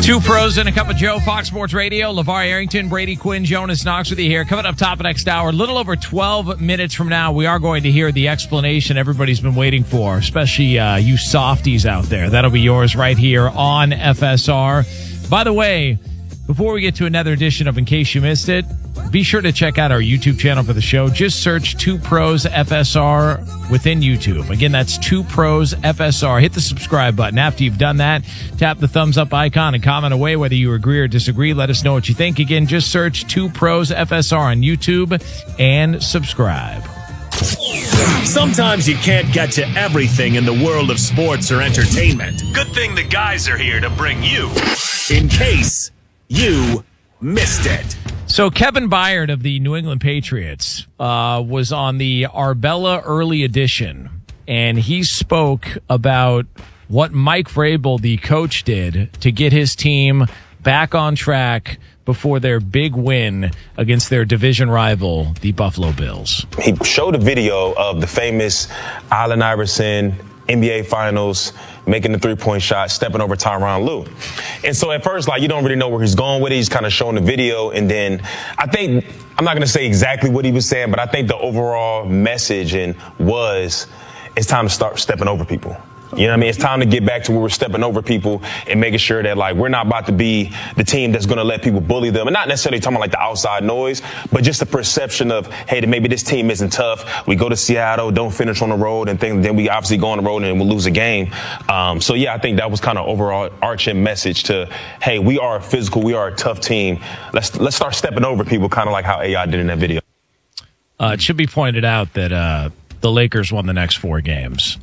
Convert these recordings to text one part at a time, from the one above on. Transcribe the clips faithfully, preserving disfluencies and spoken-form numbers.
Two pros and a cup of Joe, Fox Sports Radio. LeVar Arrington, Brady Quinn, Jonas Knox with you here. Coming up top of next hour, a little over twelve minutes from now, we are going to hear the explanation everybody's been waiting for, especially uh, you softies out there. That'll be yours right here on F S R. By the way, before we get to another edition of In Case You Missed It, be sure to check out our YouTube channel for the show. Just search Two Pros F S R within YouTube. Again, that's Two Pros F S R. Hit the subscribe button. After you've done that, tap the thumbs up icon and comment away whether you agree or disagree. Let us know what you think. Again, just search Two Pros F S R on YouTube and subscribe. Sometimes you can't get to everything in the world of sports or entertainment. Good thing the guys are here to bring you In Case You Missed It. So Kevin Byard of the New England Patriots uh, was on the Arbella Early Edition, and he spoke about what Mike Vrabel, the coach, did to get his team back on track before their big win against their division rival, the Buffalo Bills. He showed a video of the famous Allen Iverson N B A Finals, making the three-point shot, stepping over Tyronn Lue. And so at first, like, you don't really know where he's going with it. He's kind of showing the video. And then I think, I'm not going to say exactly what he was saying, but I think the overall message and was, it's time to start stepping over people. You know what I mean? It's time to get back to where we're stepping over people and making sure that, like, we're not about to be the team that's going to let people bully them. And not necessarily talking about, like, the outside noise, but just the perception of, hey, maybe this team isn't tough. We go to Seattle, don't finish on the road, and think, then we obviously go on the road and we'll lose a game. Um, so, yeah, I think that was kind of overall arching message to, hey, we are physical. We are a tough team. Let's let's start stepping over people, kind of like how A I did in that video. Uh, it should be pointed out that uh, the Lakers won the next four games.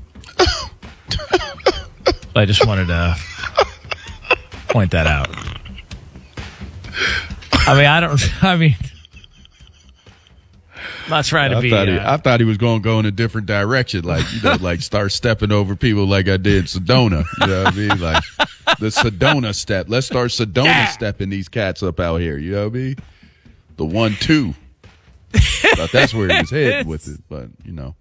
I just wanted to point that out. I mean, I don't, I mean, I'm not trying to I be. Thought he, uh, I thought he was going to go in a different direction, like, you know, like start stepping over people like I did Sedona. You know what I mean? Like the Sedona step. Let's start Sedona yeah. stepping these cats up out here. You know what I mean? The one, two. Thought that's where he was headed with it, but, you know.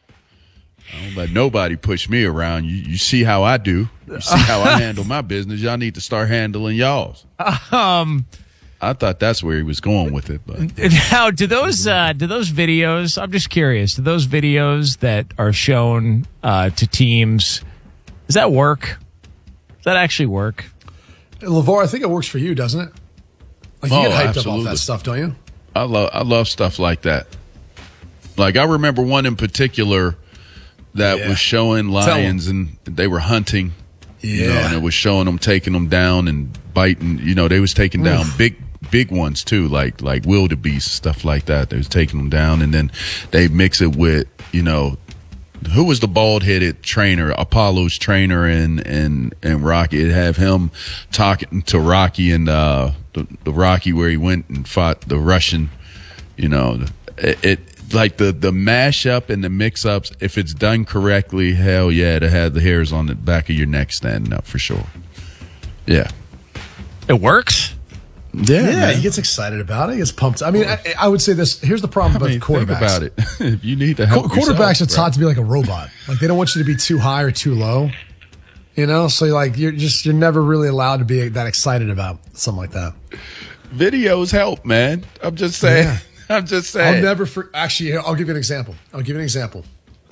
I don't let nobody push me around. You, you see how I do. You see how I handle my business. Y'all need to start handling y'all's. Um, I thought that's where he was going with it. But now, do those uh, do those videos? I'm just curious. Do those videos that are shown uh, to teams, does that work? Does that actually work? LeVar, I think it works for you, doesn't it? Like, you oh, get hyped absolutely. up off that stuff, don't you? I love I love stuff like that. Like, I remember one in particular that yeah. was showing lions and they were hunting, yeah. you know, and it was showing them taking them down and biting. You know, they was taking down Oof. big, big ones too, like like wildebeest, stuff like that. They was taking them down, and then they mix it with, you know, who was the bald headed trainer, Apollo's trainer, and and and Rocky. It'd have him talking to Rocky and uh, the, the Rocky where he went and fought the Russian. You know, it. it Like the, the mashup and the mix-ups, if it's done correctly, hell yeah, to have the hairs on the back of your neck standing up for sure. Yeah. It works? Yeah, Yeah, man. he gets excited about it. He gets pumped. I mean, I, I would say this. Here's the problem I mean, about quarterbacks. think about it. If you need to help Qu- quarterbacks yourself, are taught right? to be like a robot. Like, they don't want you to be too high or too low. You know? So, like, you're just, you're never really allowed to be that excited about something like that. Videos help, man. I'm just saying. Yeah. I'm just saying. I'll never, for, actually, I'll give you an example. I'll give you an example.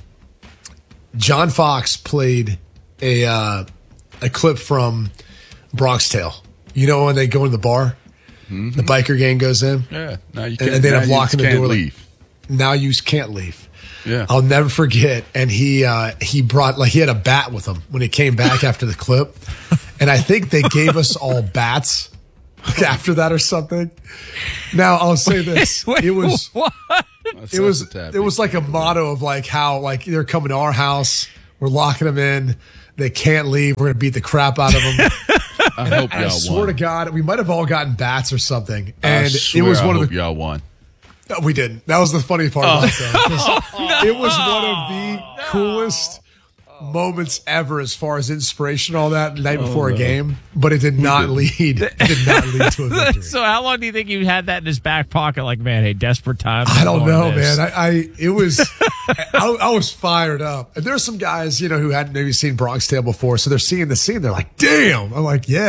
John Fox played a uh, a clip from Bronx Tale. You know when they go in the bar, mm-hmm. the biker gang goes in, Yeah. Now you and, can't, and they end now up you locking the can't door. leave. Like, now you can't leave. Yeah. I'll never forget. And he uh, he brought, like, he had a bat with him when he came back after the clip, and I think they gave us all bats after that or something. Now I'll say this: Wait, it was what? it was it was like a motto of, like, how, like, they're coming to our house, we're locking them in, they can't leave, we're gonna beat the crap out of them. I hope And y'all I swear won. to God, we might have all gotten bats or something, I and swear it was I one hope of the. y'all won. No, we didn't. That was the funny part about it, though. 'cause It was one of the coolest moments ever as far as inspiration, all that the night before a game, but it did not lead. It did not lead to a victory. So how long do you think you had that in his back pocket? Like, man, hey, desperate times. I don't I'm know, going to this. man. I, I it was I, I was fired up. And there's some guys, you know, who hadn't maybe seen Bronx Tale before, so they're seeing the scene. They're like, "Damn!" I'm like, "Yeah."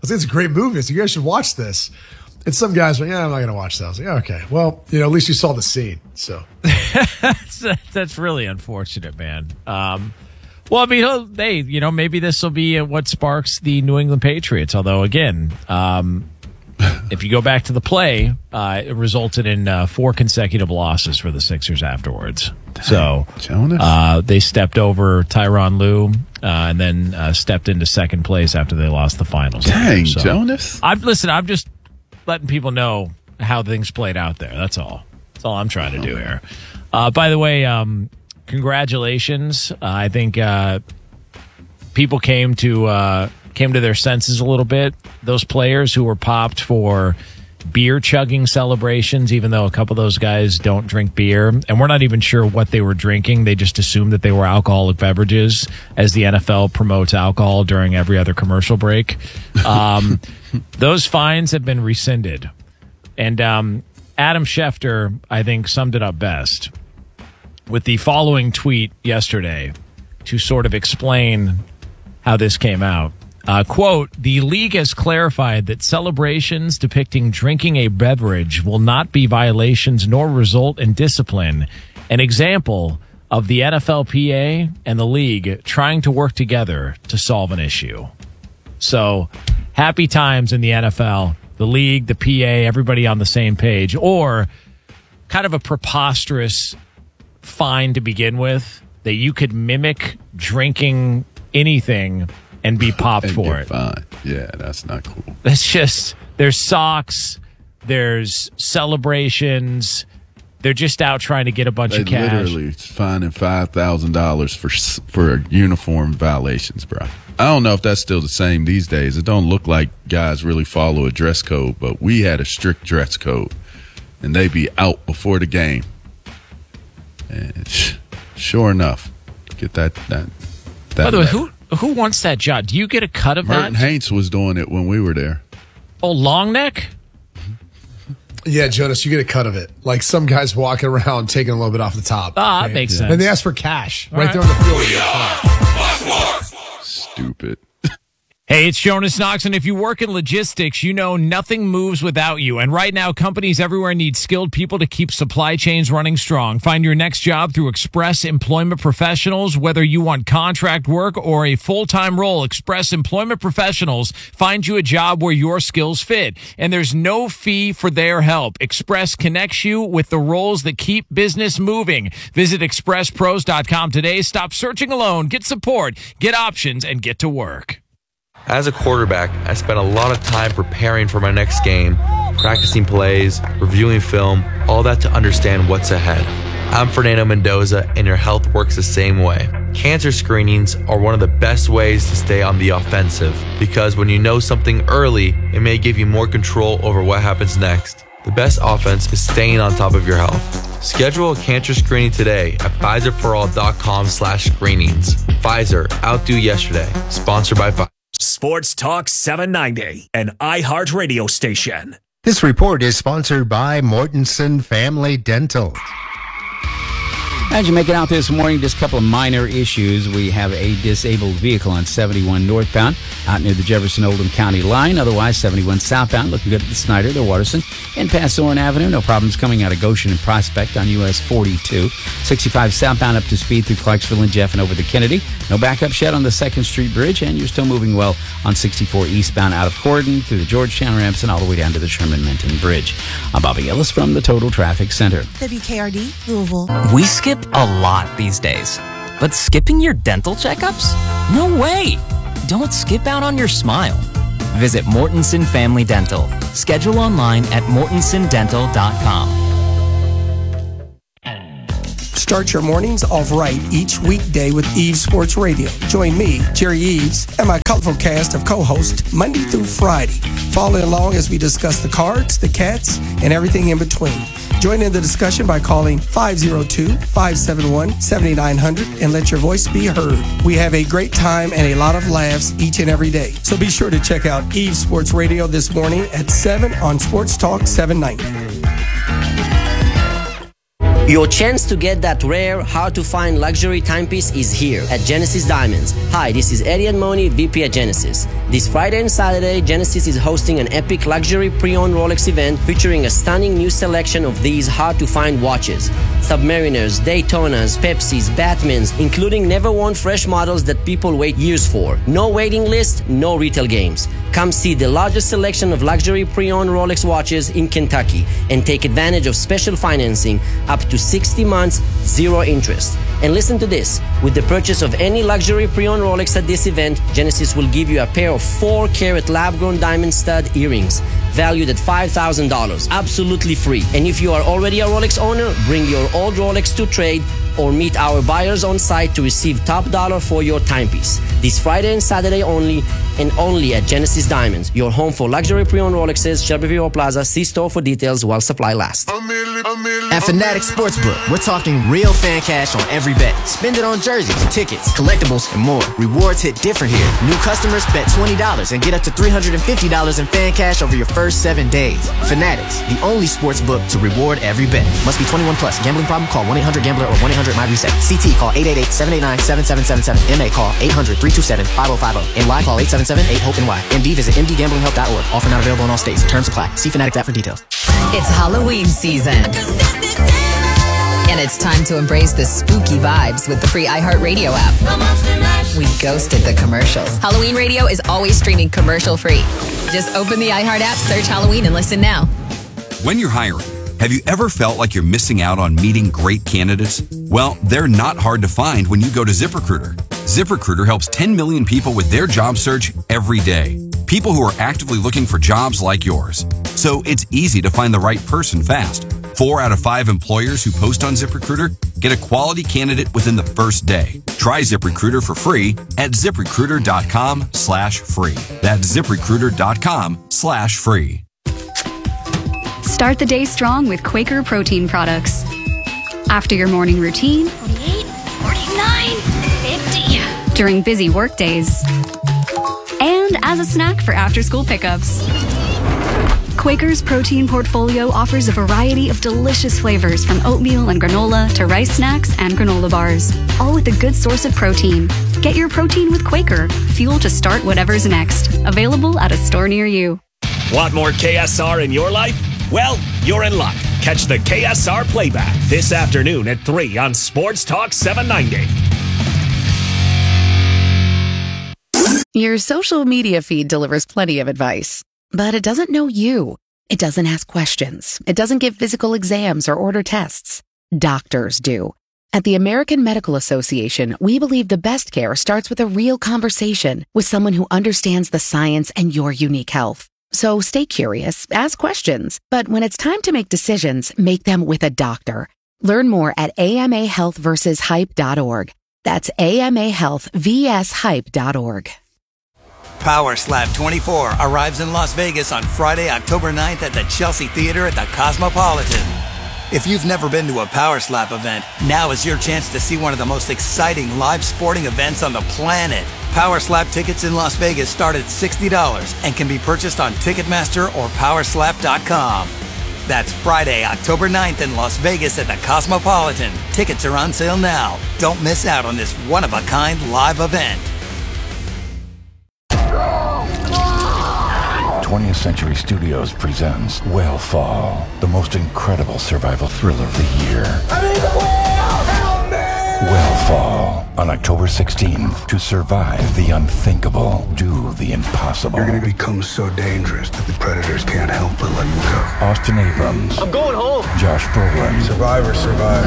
was like, it's a great movie. So you guys should watch this. And some guys were like, yeah, I'm not going to watch that. I was like, okay, well, you know, at least you saw the scene. So that's, that's really unfortunate, man. Um, well, I mean, hey, you know, maybe this will be what sparks the New England Patriots. Although, again, um, if you go back to the play, uh, it resulted in uh, four consecutive losses for the Sixers afterwards. Dang, so uh, they stepped over Tyronn Lue uh, and then uh, stepped into second place after they lost the finals. Dang, so, Jonas. I've listen. I'm just letting people know how things played out there. That's all. That's all I'm trying to do here. Uh, by the way, um, congratulations. Uh, I think uh, people came to uh, came to their senses a little bit. Those players who were popped for beer chugging celebrations, even though a couple of those guys don't drink beer, and we're not even sure what they were drinking. They just assumed that they were alcoholic beverages, as the N F L promotes alcohol during every other commercial break. Um, those fines have been rescinded. And um, Adam Schefter, I think, summed it up best with the following tweet yesterday to sort of explain how this came out. Uh, quote, the league has clarified that celebrations depicting drinking a beverage will not be violations nor result in discipline. An example of the N F L P A and the league trying to work together to solve an issue. So happy times in the N F L, the league, the P A, everybody on the same page, or kind of a preposterous fine to begin with that you could mimic drinking anything and be popped and for it. Fine. Yeah, that's not cool. That's just, there's socks, there's celebrations. They're just out trying to get a bunch they of cash. Literally fining five thousand dollars for for uniform violations, bro. I don't know if that's still the same these days. It don't look like guys really follow a dress code, but we had a strict dress code, and they be out before the game. And sure enough, get that that. that By the way, who who wants that job? Do you get a cut of Merton that? Merton Haints was doing it when we were there. Oh, long neck? Yeah, Jonas, you get a cut of it. Like some guys walking around taking a little bit off the top. Ah, that makes sense. And they ask for cash All right, right there on the field. Stupid. Hey, it's Jonas Knox, and if you work in logistics, you know nothing moves without you. And right now, companies everywhere need skilled people to keep supply chains running strong. Find your next job through Express Employment Professionals. Whether you want contract work or a full-time role, Express Employment Professionals find you a job where your skills fit. And there's no fee for their help. Express connects you with the roles that keep business moving. Visit express pros dot com today. Stop searching alone. Get support, get options, and get to work. As a quarterback, I spent a lot of time preparing for my next game, practicing plays, reviewing film, all that to understand what's ahead. I'm Fernando Mendoza, and your health works the same way. Cancer screenings are one of the best ways to stay on the offensive, because when you know something early, it may give you more control over what happens next. The best offense is staying on top of your health. Schedule a cancer screening today at Pfizer for all dot com slash screenings. Pfizer, outdo yesterday. Sponsored by Pfizer. Sports Talk seven ninety, an iHeart radio station. This report is sponsored by Mortensen Family Dental. As you make it out this morning, just a couple of minor issues. We have a disabled vehicle on seventy-one northbound out near the Jefferson-Oldham County line. Otherwise, seventy-one southbound looking good at the Snyder, the Waterson, and past Soren Avenue. No problems coming out of Goshen and Prospect on U S forty-two. sixty-five southbound up to speed through Clarksville and Jeff and over the Kennedy. No backup yet on the second Street Bridge, and you're still moving well on sixty-four eastbound out of Corden through the Georgetown ramps and all the way down to the Sherman-Menton Bridge. I'm Bobby Ellis from the Total Traffic Center. W K R D, Louisville. We skip a lot these days, but skipping your dental checkups? No way! Don't skip out on your smile. Visit Mortensen Family Dental. Schedule online at mortensen dental dot com. Start your mornings off right each weekday with Eves Sports Radio. Join me, Jerry Eves, and my colorful cast of co-hosts Monday through Friday. Follow along as we discuss the Cards, the Cats, and everything in between. Join in the discussion by calling five oh two, five seven one, seven nine zero zero and let your voice be heard. We have a great time and a lot of laughs each and every day. So be sure to check out Eves Sports Radio this morning at seven on Sports Talk seven ninety. Your chance to get that rare, hard-to-find luxury timepiece is here at Genesis Diamonds. Hi, this is Eddie Admoni, V P at Genesis. This Friday and Saturday, Genesis is hosting an epic luxury pre-owned Rolex event featuring a stunning new selection of these hard-to-find watches. Submariners, Daytonas, Pepsis, Batmans, including never-worn fresh models that people wait years for. No waiting list, no retail games. Come see the largest selection of luxury pre-owned Rolex watches in Kentucky and take advantage of special financing up to sixty months, zero interest. And listen to this. With the purchase of any luxury pre-owned Rolex at this event, Genesis will give you a pair of four carat lab-grown diamond stud earrings valued at five thousand dollars. Absolutely free. And if you are already a Rolex owner, bring your old Rolex to trade or meet our buyers on site to receive top dollar for your timepiece. This Friday and Saturday only, and only at Genesis Diamonds, your home for luxury pre-owned Rolexes, Shelbyville Plaza. See store for details while supply lasts. At Fanatics Sportsbook, we're talking real fan cash on every bet. Spend it on jerseys, tickets, collectibles, and more. Rewards hit different here. New customers bet twenty dollars and get up to three hundred fifty dollars in fan cash over your first seven days. Fanatics, the only sportsbook to reward every bet. Must be twenty-one plus. Gambling problem? Call one eight hundred gambler or one eight hundred my reset. C T call eight eight eight, seven eight nine, seven seven seven seven. M A call eight hundred, three two seven, five oh five oh. N Y call eight seven seven, eight hope N Y. M D visit m d gambling help dot org. Offer not available in all states. Terms apply. See Fanatics app for details. It's Halloween season. And it's time to embrace the spooky vibes with the free iHeartRadio app. We ghosted the commercials. Halloween Radio is always streaming commercial free. Just open the iHeart app, search Halloween, and listen now. When you're hiring, have you ever felt like you're missing out on meeting great candidates? Well, they're not hard to find when you go to ZipRecruiter. ZipRecruiter helps ten million people with their job search every day. People who are actively looking for jobs like yours. So it's easy to find the right person fast. Four out of five employers who post on ZipRecruiter get a quality candidate within the first day. Try ZipRecruiter for free at ZipRecruiter.com slash free. That's ZipRecruiter.com slash free. Start the day strong with Quaker protein products. After your morning routine, forty-eight, forty-nine, fifty. During busy work days, and as a snack for after-school pickups. Quaker's protein portfolio offers a variety of delicious flavors from oatmeal and granola to rice snacks and granola bars, all with a good source of protein. Get your protein with Quaker, fuel to start whatever's next. Available at a store near you. Want more K S R in your life? Well, you're in luck. Catch the K S R playback this afternoon at three on Sports Talk seven ninety. Your social media feed delivers plenty of advice, but it doesn't know you. It doesn't ask questions. It doesn't give physical exams or order tests. Doctors do. At the American Medical Association, we believe the best care starts with a real conversation with someone who understands the science and your unique health. So stay curious, ask questions, but when it's time to make decisions, make them with a doctor. Learn more at A M A health versus hype dot org. That's A M A health versus hype dot org. Power Slap twenty-four arrives in Las Vegas on Friday, October ninth at the Chelsea Theater at the Cosmopolitan. If you've never been to a Power Slap event, now is your chance to see one of the most exciting live sporting events on the planet. Power Slap tickets in Las Vegas start at sixty dollars and can be purchased on Ticketmaster or power slap dot com. That's Friday, October ninth in Las Vegas at the Cosmopolitan. Tickets are on sale now. Don't miss out on this one-of-a-kind live event. twentieth Century Studios presents Whale the most incredible survival thriller of the year. Whale on October sixteenth. To survive the unthinkable, do the impossible. You're going to become so dangerous that the predators can't help but let you go. Austin Abrams. I'm going home. Josh Brolin. Survivor, survivor.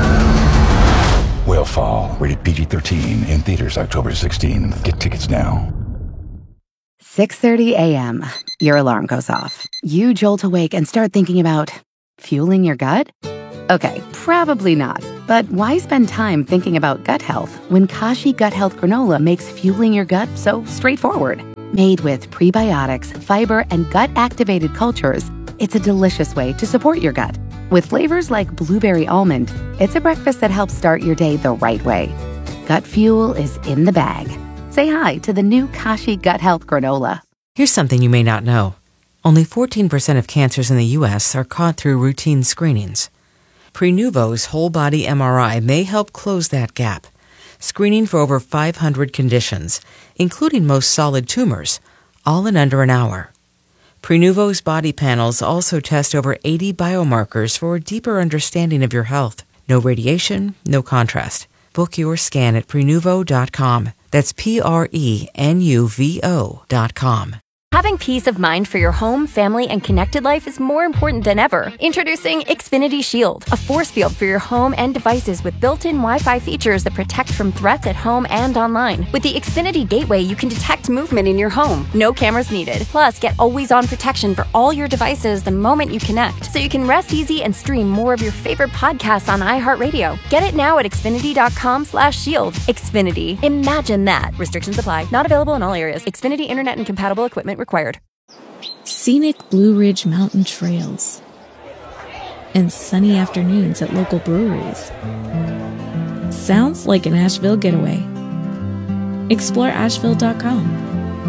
Whale rated P G thirteen in theaters October sixteenth. Get tickets now. six thirty a.m. Your alarm goes off. You jolt awake and start thinking about fueling your gut? Okay, probably not. But why spend time thinking about gut health when Kashi Gut Health Granola makes fueling your gut so straightforward? Made with prebiotics, fiber, and gut-activated cultures, it's a delicious way to support your gut. With flavors like blueberry almond, it's a breakfast that helps start your day the right way. Gut fuel is in the bag. Say hi to the new Kashi Gut Health Granola. Here's something you may not know. Only fourteen percent of cancers in the U S are caught through routine screenings. Prenuvo's whole-body M R I may help close that gap, screening for over five hundred conditions, including most solid tumors, all in under an hour. Prenuvo's body panels also test over eighty biomarkers for a deeper understanding of your health. No radiation, no contrast. Book your scan at prenuvo dot com. That's P R E N U V O dot com. Having peace of mind for your home, family, and connected life is more important than ever. Introducing Xfinity Shield, a force field for your home and devices with built-in Wi-Fi features that protect from threats at home and online. With the Xfinity Gateway, you can detect movement in your home. No cameras needed. Plus, get always-on protection for all your devices the moment you connect, so you can rest easy and stream more of your favorite podcasts on iHeartRadio. Get it now at Xfinity dot com slash shield. Xfinity. Imagine that. Restrictions apply. Not available in all areas. Xfinity Internet and compatible equipment required. Scenic Blue Ridge Mountain trails and sunny afternoons at local breweries. Sounds like an Asheville getaway. Explore Asheville dot com.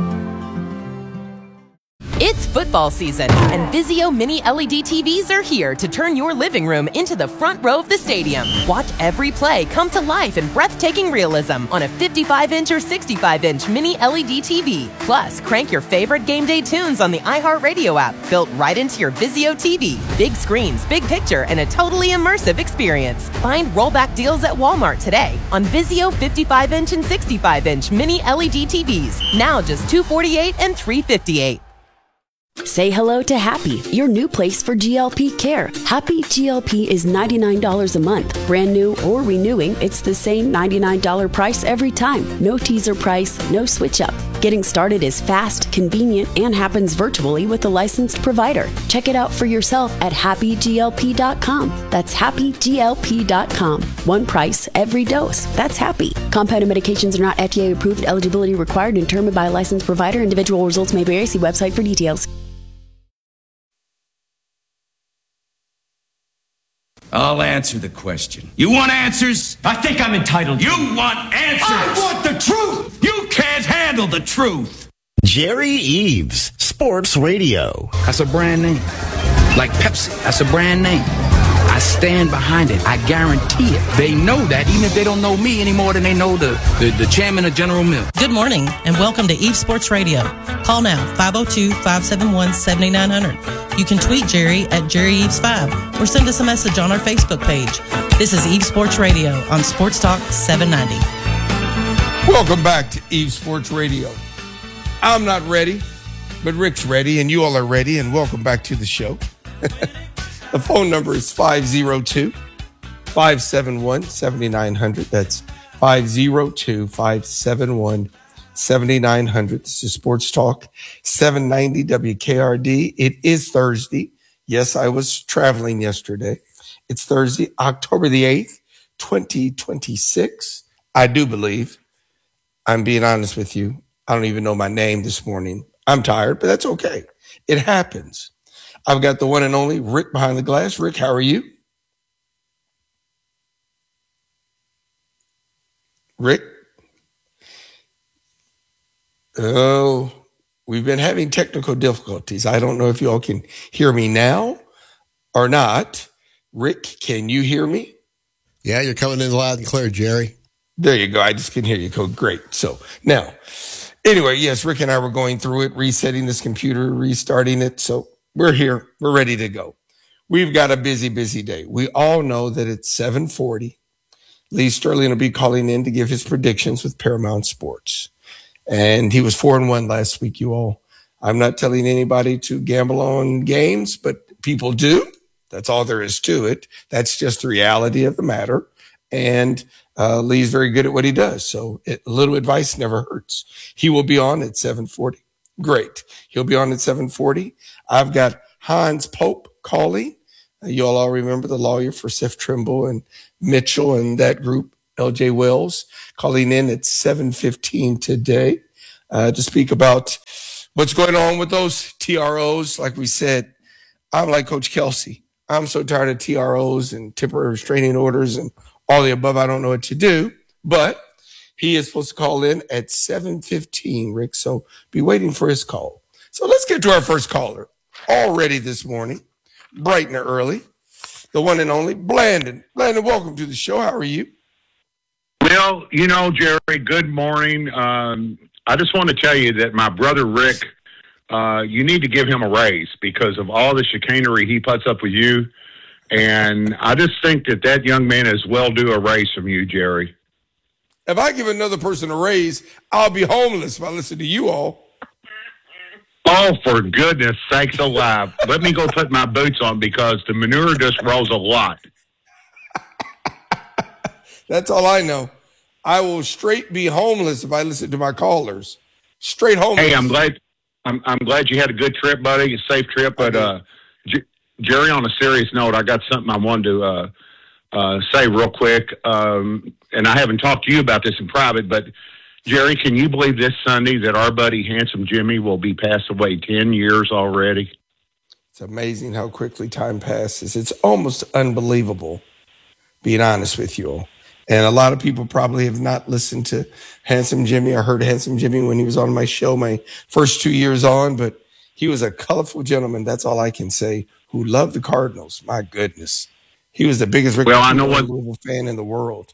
It's football season, and Vizio Mini L E D T Vs are here to turn your living room into the front row of the stadium. Watch every play come to life in breathtaking realism on a fifty-five inch or sixty-five inch Mini L E D T V. Plus, crank your favorite game day tunes on the iHeartRadio app, built right into your Vizio T V. Big screens, big picture, and a totally immersive experience. Find rollback deals at Walmart today on Vizio fifty-five inch and sixty-five inch Mini L E D T Vs. Now just two hundred forty-eight dollars and three hundred fifty-eight dollars. Say hello to Happy, your new place for G L P care. Happy G L P is ninety-nine dollars a month. Brand new or renewing, it's the same ninety-nine dollars price every time. No teaser price, no switch up. Getting started is fast, convenient, and happens virtually with a licensed provider. Check it out for yourself at happy G L P dot com. That's happy G L P dot com. One price, every dose. That's Happy. Compounded medications are not F D A approved. Eligibility required and determined by a licensed provider. Individual results may vary. See website for details. I'll answer the question. You want answers? I think I'm entitled. You want answers? I want the truth! You can't handle the truth! Jerry Eves, Sports Radio. That's a brand name. Like Pepsi, that's a brand name. I stand behind it. I guarantee it. They know that, even if they don't know me any more than they know the, the, the chairman of General Mills. Good morning, and welcome to Eves Sports Radio. Call now, five oh two, five seven one, seven nine zero zero. You can tweet Jerry at Jerry Eves five or send us a message on our Facebook page. This is Eves Sports Radio on Sports Talk seven ninety. Welcome back to Eves Sports Radio. I'm not ready, but Rick's ready, and you all are ready, and welcome back to the show. The phone number is five oh two, five seven one, seven nine zero zero. That's five oh two, five seven one, seven nine zero zero. This is Sports Talk seven ninety W K R D. It is Thursday. Yes, I was traveling yesterday. It's Thursday, October the eighth, twenty twenty-six. I do believe. I'm being honest with you. I don't even know my name this morning. I'm tired, but that's okay. It happens. I've got the one and only Rick behind the glass. Rick, how are you? Rick? Oh, we've been having technical difficulties. I don't know if you all can hear me now or not. Rick, can you hear me? Yeah, you're coming in loud and clear, Jerry. There you go. I just can hear you. Code great. So now, anyway, yes, Rick and I were going through it, resetting this computer, restarting it. So we're here. We're ready to go. We've got a busy, busy day. We all know that it's seven forty. Lee Sterling will be calling in to give his predictions with Paramount Sports. And he was four and one last week, you all. I'm not telling anybody to gamble on games, but people do. That's all there is to it. That's just the reality of the matter. And uh, Lee's very good at what he does. So it, a little advice never hurts. He will be on at seven forty. Great. He'll be on at seven forty. I've got Hans Pope calling. Uh, you all all remember the lawyer for Seth Trimble and Mitchell and that group, L J Wells, calling in at seven fifteen today uh, to speak about what's going on with those T R Os. Like we said, I'm like Coach Kelsey. I'm so tired of T R Os and temporary restraining orders and all the above. I don't know what to do, but he is supposed to call in at seven fifteen, Rick. So be waiting for his call. So let's get to our first caller. Already this morning, bright and early. the one and only Blandon. Blandon, welcome to the show. How are you? Well, you know, Jerry, good morning. Um, I just want to tell you that my brother Rick, uh, you need to give him a raise because of all the chicanery he puts up with you. And I just think that that young man is well due a raise from you, Jerry. If I give another person a raise, I'll be homeless if I listen to you all. Oh, for goodness sakes alive. Let me go put my boots on because the manure just rolls a lot. That's all I know. I will straight be homeless if I listen to my callers. Straight homeless. Hey, I'm glad I'm I'm glad you had a good trip, buddy, a safe trip. But uh, J- Jerry, on a serious note, I got something I wanted to uh, uh, say real quick. Um, and I haven't talked to you about this in private, but Jerry, can you believe this Sunday that our buddy Handsome Jimmy will be passed away ten years already? It's amazing how quickly time passes. It's almost unbelievable, being honest with you all. And a lot of people probably have not listened to Handsome Jimmy. I heard Handsome Jimmy when he was on my show my first two years on, but he was a colorful gentleman, that's all I can say, who loved the Cardinals. My goodness. He was the biggest Rick well, I know what, fan in the world.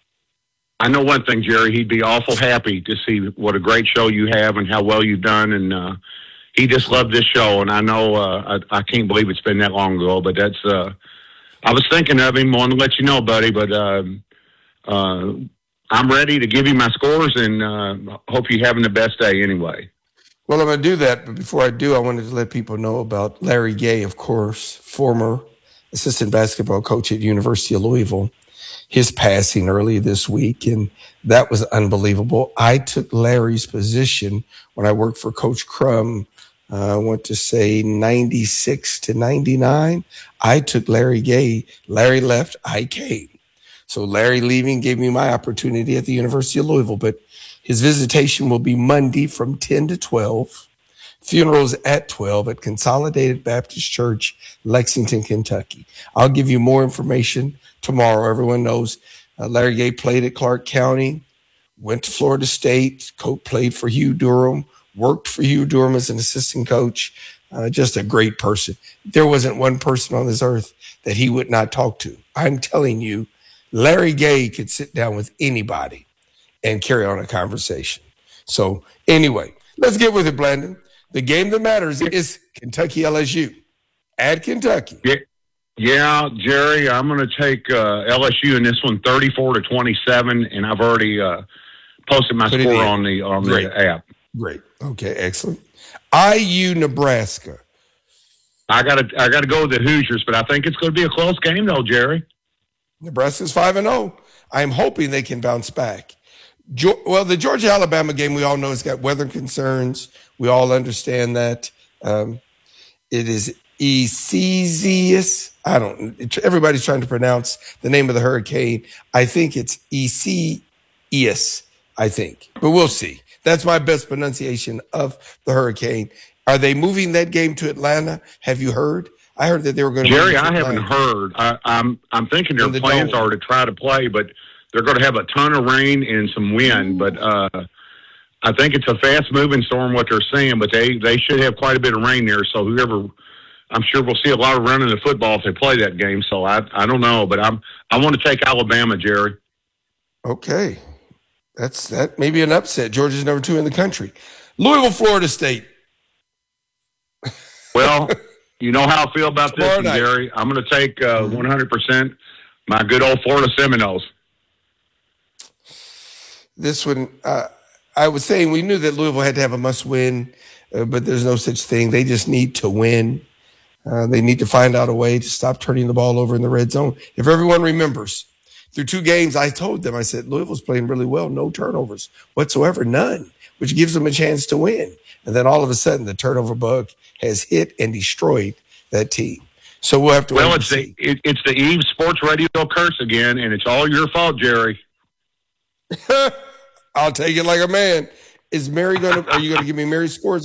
I know one thing, Jerry. He'd be awful happy to see what a great show you have and how well you've done. And uh, he just loved this show. And I know uh, I, I can't believe it's been that long ago, but that's uh, I was thinking of him. Wanted to let you know, buddy, but uh, uh, I'm ready to give you my scores and uh, hope you're having the best day anyway. Well, I'm going to do that. But before I do, I wanted to let people know about Larry Gay, of course, former assistant basketball coach at University of Louisville. His passing early this week, and that was unbelievable. I took Larry's position when I worked for Coach Crum. Uh, I want to say ninety-six to ninety-nine. I took Larry Gay. Larry left, I came. So Larry leaving gave me my opportunity at the University of Louisville, but his visitation will be Monday from ten to twelve. Funerals at twelve at Consolidated Baptist Church, Lexington, Kentucky. I'll give you more information tomorrow. Everyone knows uh, Larry Gay played at Clark County, went to Florida State, coach played for Hugh Durham, worked for Hugh Durham as an assistant coach. Uh, just a great person. There wasn't one person on this earth that he would not talk to. I'm telling you, Larry Gay could sit down with anybody and carry on a conversation. So anyway, let's get with it, Blandon. The game that matters is Kentucky L S U at Kentucky. Yeah, yeah Jerry, I'm going to take uh, L S U in this one, thirty-four to twenty-seven, and I've already uh, posted my Put score on the on Great. the app. Great. Okay, excellent. I U Nebraska. I got to I got to go with the Hoosiers, but I think it's going to be a close game, though, Jerry. Nebraska's five and zero. I'm hoping they can bounce back. Well, the Georgia-Alabama game, we all know it's got weather concerns. We all understand that. Um, it is Isaias. I don't, everybody's trying to pronounce the name of the hurricane. I think it's Isaias, I think. But we'll see. That's my best pronunciation of the hurricane. Are they moving that game to Atlanta? Have you heard? I heard that they were going to Jerry, I haven't heard. I, I'm I'm thinking their the plans dome. are to try to play, but they're going to have a ton of rain and some wind. But uh, I think it's a fast-moving storm, what they're saying, but they, they should have quite a bit of rain there. So whoever, I'm sure we'll see a lot of running the football if they play that game. So I I don't know, but I'm I want to take Alabama, Jerry. Okay. That's that may be an upset. Georgia's number two in the country. Louisville, Florida State. Well, you know how I feel about this, Tomorrow night. Jerry. I'm going to take uh, one hundred percent my good old Florida Seminoles. This one, uh, I was saying we knew that Louisville had to have a must-win, uh, but there's no such thing. They just need to win. Uh, they need to find out a way to stop turning the ball over in the red zone. If everyone remembers, through two games, I told them, I said, Louisville's playing really well, no turnovers whatsoever, none, which gives them a chance to win. And then all of a sudden, the turnover bug has hit and destroyed that team. So we'll have to Well, wait it's and the it, it's the Eve Sports Radio curse again, and it's all your fault, Jerry. I'll take it like a man. Is Mary going to, are you going to give me Mary's scores?